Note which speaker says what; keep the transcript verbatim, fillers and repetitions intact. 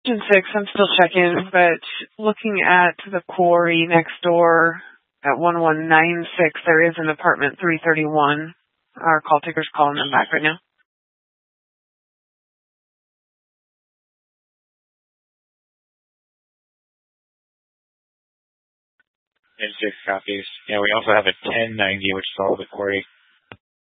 Speaker 1: Engine six, I'm still checking, but looking at the quarry next door at one one nine six, there is an apartment three thirty-one. Our call taker's calling them back right now.
Speaker 2: And six copies. Yeah, we also have a ten ninety, which is all the quarry.